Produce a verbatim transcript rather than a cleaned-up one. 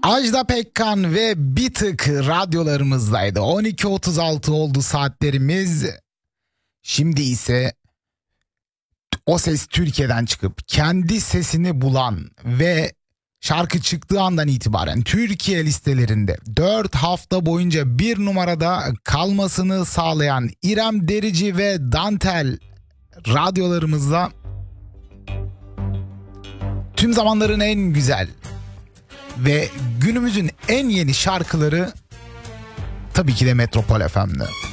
Ajda Pekkan ve Bir Tık radyolarımızdaydı. on iki otuz altı oldu saatlerimiz. Şimdi ise O Ses Türkiye'den çıkıp kendi sesini bulan ve şarkı çıktığı andan itibaren Türkiye listelerinde dört hafta boyunca bir numarada kalmasını sağlayan İrem Derici ve Dantel radyolarımızda tüm zamanların en güzel ve günümüzün en yeni şarkıları tabii ki de Metropol F M'de.